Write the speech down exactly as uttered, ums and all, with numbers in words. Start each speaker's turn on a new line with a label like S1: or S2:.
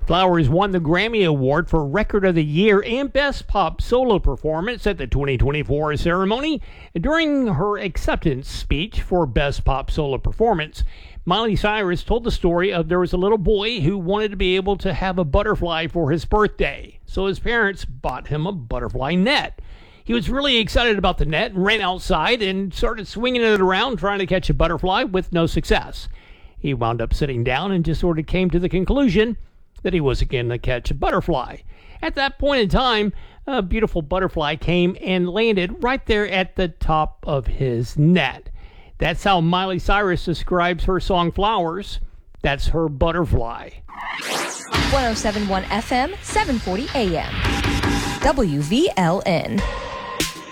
S1: Flowers won the Grammy Award for Record of the Year and Best Pop Solo Performance at the twenty twenty-four ceremony. During her acceptance speech for Best Pop Solo Performance, Miley Cyrus told the story of there was a little boy who wanted to be able to have a butterfly for his birthday, so his parents bought him a butterfly net. He was really excited about the net and ran outside and started swinging it around trying to catch a butterfly with no success. He wound up sitting down and just sort of came to the conclusion that he wasn't going to catch a butterfly. At that point in time, a beautiful butterfly came and landed right there at the top of his net. That's how Miley Cyrus describes her song Flowers. That's her butterfly.
S2: one oh seven point one F M, seven forty A M. W V L N.